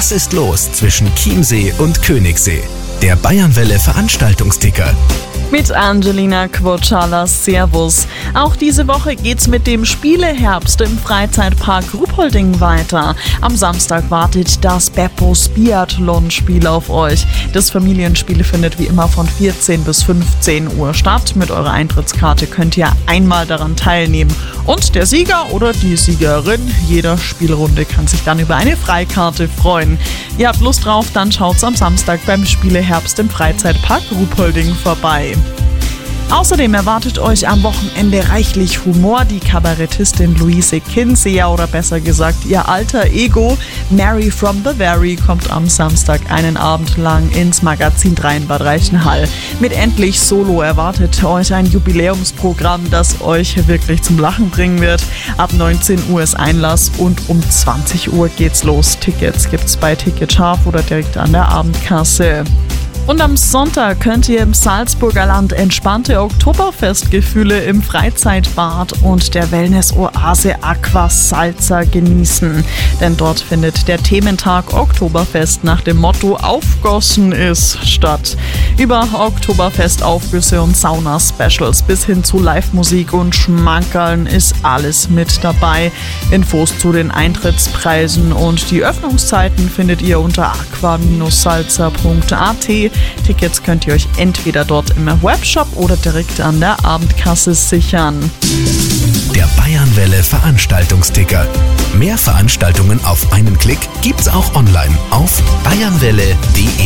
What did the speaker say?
Was ist los zwischen Chiemsee und Königssee? Der Bayernwelle Veranstaltungsticker. Mit Angelina Quocala, Servus. Auch diese Woche geht's mit dem Spieleherbst im Freizeitpark Ruhpolding weiter. Am Samstag wartet das Beppos Biathlon-Spiel auf euch. Das Familienspiel findet wie immer von 14 bis 15 Uhr statt. Mit eurer Eintrittskarte könnt ihr einmal daran teilnehmen. Und der Sieger oder die Siegerin jeder Spielrunde kann sich dann über eine Freikarte freuen. Ihr habt Lust drauf, dann schaut's am Samstag beim Spieleherbst im Freizeitpark Ruhpolding vorbei. Außerdem erwartet euch am Wochenende reichlich Humor. Die Kabarettistin Luise Kinseer oder besser gesagt ihr alter Ego Mary from Bavaria kommt am Samstag einen Abend lang ins Magazin 3 in Bad Reichenhall. Mit Endlich Solo erwartet euch ein Jubiläumsprogramm, das euch wirklich zum Lachen bringen wird. Ab 19 Uhr ist Einlass und um 20 Uhr geht's los. Tickets gibt's bei Ticketscharf oder direkt an der Abendkasse. Und am Sonntag könnt ihr im Salzburger Land entspannte Oktoberfestgefühle im Freizeitbad und der Wellness-Oase Aqua Salza genießen. Denn dort findet der Thementag Oktoberfest nach dem Motto Aufgossen ist statt. Über Oktoberfest-Aufgüsse und Sauna-Specials bis hin zu Live-Musik und Schmankerln ist alles mit dabei. Infos zu den Eintrittspreisen und die Öffnungszeiten findet ihr unter aqua-salza.at. Tickets könnt ihr euch entweder dort im Webshop oder direkt an der Abendkasse sichern. Der Bayernwelle Veranstaltungsticker. Mehr Veranstaltungen auf einen Klick gibt's auch online auf bayernwelle.de.